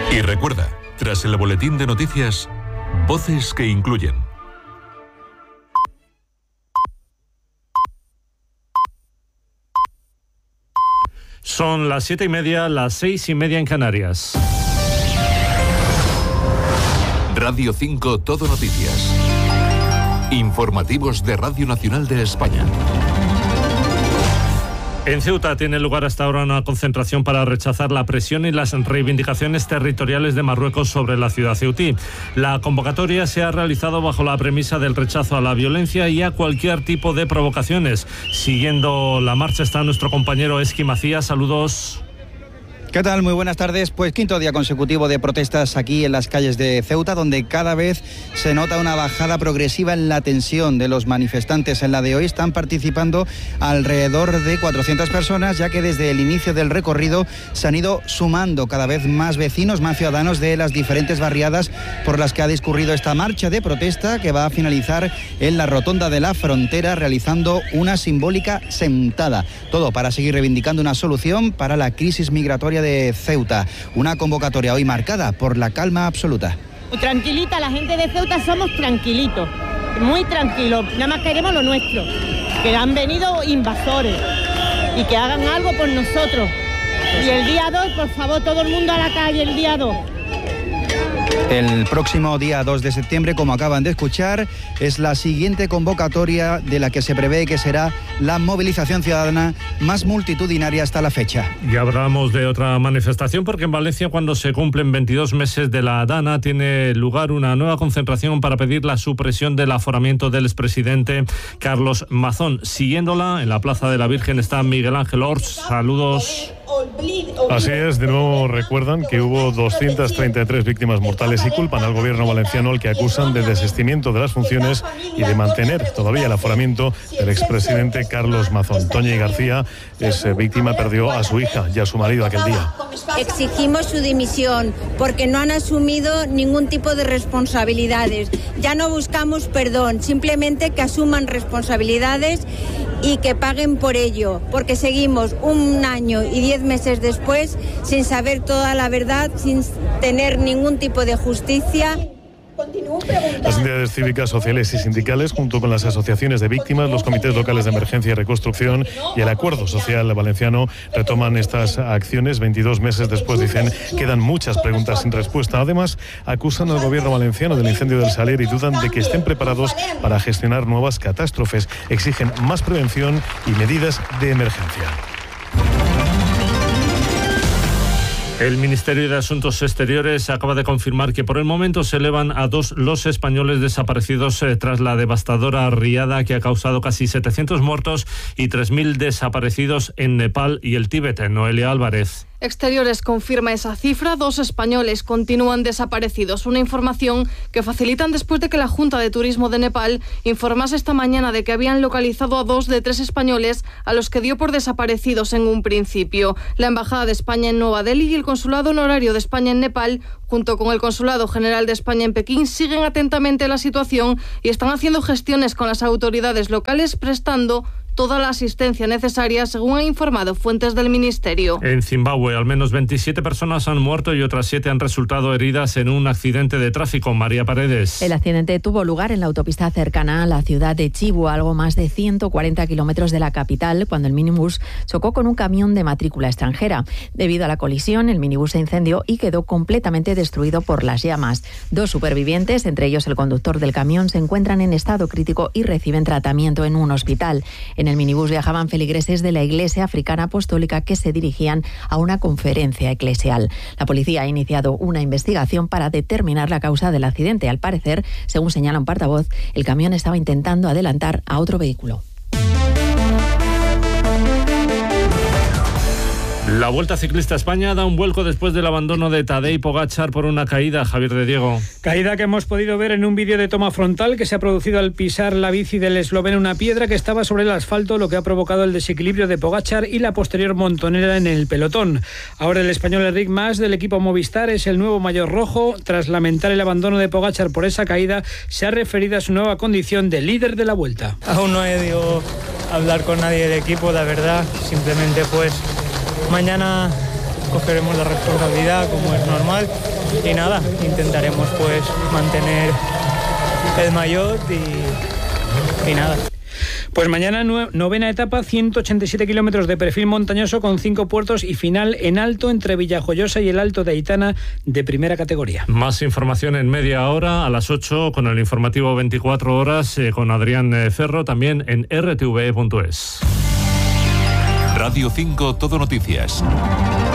Y recuerda, tras el boletín de noticias, voces que incluyen. Son las 7:30, las 6:30 en Canarias. Radio 5 Todo Noticias. Informativos de Radio Nacional de España. En Ceuta tiene lugar hasta ahora una concentración para rechazar la presión y las reivindicaciones territoriales de Marruecos sobre la ciudad ceutí. La convocatoria se ha realizado bajo la premisa del rechazo a la violencia y a cualquier tipo de provocaciones. Siguiendo la marcha está nuestro compañero Esqui Macías. Saludos. ¿Qué tal? Muy buenas tardes. Pues quinto día consecutivo de protestas aquí en las calles de Ceuta, donde cada vez se nota una bajada progresiva en la tensión de los manifestantes. En la de hoy están participando alrededor de 400 personas, ya que desde el inicio del recorrido se han ido sumando cada vez más vecinos, más ciudadanos de las diferentes barriadas por las que ha discurrido esta marcha de protesta, que va a finalizar en la rotonda de la Frontera, realizando una simbólica sentada. Todo para seguir reivindicando una solución para la crisis migratoria de Ceuta. Una convocatoria hoy marcada por la calma absoluta. Tranquilita, la gente de Ceuta somos tranquilitos, muy tranquilos, nada más queremos lo nuestro, que han venido invasores y que hagan algo por nosotros. Y el día 2, por favor, todo el mundo a la calle el día 2. El próximo día 2 de septiembre, como acaban de escuchar, es la siguiente convocatoria de la que se prevé que será la movilización ciudadana más multitudinaria hasta la fecha. Y hablamos de otra manifestación porque en Valencia, cuando se cumplen 22 meses de la Dana, tiene lugar una nueva concentración para pedir la supresión del aforamiento del expresidente Carlos Mazón. Siguiéndola, en la Plaza de la Virgen está Miguel Ángel Ors. Saludos. Así es, de nuevo recuerdan que hubo 233 víctimas mortales y culpan al gobierno valenciano, al que acusan de desistimiento de las funciones y de mantener todavía el aforamiento del expresidente Carlos Mazón. Toñi García es víctima, perdió a su hija y a su marido aquel día. Exigimos su dimisión porque no han asumido ningún tipo de responsabilidades. Ya no buscamos perdón, simplemente que asuman responsabilidades y que paguen por ello, porque seguimos 1 año y 10 meses después sin saber toda la verdad, sin tener ningún tipo de justicia. Las entidades cívicas, sociales y sindicales, junto con las asociaciones de víctimas, los comités locales de emergencia y reconstrucción y el Acuerdo Social Valenciano, retoman estas acciones 22 meses después. Dicen, quedan muchas preguntas sin respuesta. Además, acusan al gobierno valenciano del incendio del Saler y dudan de que estén preparados para gestionar nuevas catástrofes. Exigen más prevención y medidas de emergencia. El Ministerio de Asuntos Exteriores acaba de confirmar que por el momento se elevan a 2 los españoles desaparecidos tras la devastadora riada que ha causado casi 700 muertos y 3.000 desaparecidos en Nepal y el Tíbet. Noelia Álvarez. Exteriores confirma esa cifra, 2 españoles continúan desaparecidos. Una información que facilitan después de que la Junta de Turismo de Nepal informase esta mañana de que habían localizado a 2 de 3 españoles a los que dio por desaparecidos en un principio. La Embajada de España en Nueva Delhi y el Consulado Honorario de España en Nepal, junto con el Consulado General de España en Pekín, siguen atentamente la situación y están haciendo gestiones con las autoridades locales, prestando toda la asistencia necesaria, según han informado fuentes del Ministerio. En Zimbabue, al menos 27 personas han muerto y otras 7 han resultado heridas en un accidente de tráfico. María Paredes. El accidente tuvo lugar en la autopista cercana a la ciudad de Chibu, a algo más de 140 kilómetros de la capital, cuando el minibús chocó con un camión de matrícula extranjera. Debido a la colisión, el minibús se incendió y quedó completamente destruido por las llamas. 2 supervivientes, entre ellos el conductor del camión, se encuentran en estado crítico y reciben tratamiento en un hospital. En el minibús viajaban feligreses de la Iglesia Africana Apostólica que se dirigían a una conferencia eclesial. La policía ha iniciado una investigación para determinar la causa del accidente. Al parecer, según señala un portavoz, el camión estaba intentando adelantar a otro vehículo. La Vuelta Ciclista a España da un vuelco después del abandono de Tadej Pogačar por una caída. Javier de Diego. Caída que hemos podido ver en un vídeo de toma frontal que se ha producido al pisar la bici del esloveno una piedra que estaba sobre el asfalto, lo que ha provocado el desequilibrio de Pogačar y la posterior montonera en el pelotón. Ahora el español Enric Mas del equipo Movistar es el nuevo maillot rojo. Tras lamentar el abandono de Pogačar por esa caída, se ha referido a su nueva condición de líder de la Vuelta. Aún no he ido a hablar con nadie del equipo, la verdad. Simplemente pues mañana cogeremos la responsabilidad como es normal y nada, intentaremos pues mantener el maillot y nada. Pues mañana novena etapa, 187 kilómetros de perfil montañoso con 5 puertos y final en alto entre Villajoyosa y el Alto de Aitana de primera categoría. Más información en media hora, a las 8 con el informativo 24 horas con Adrián Ferro, también en rtve.es. Radio 5 Todo Noticias.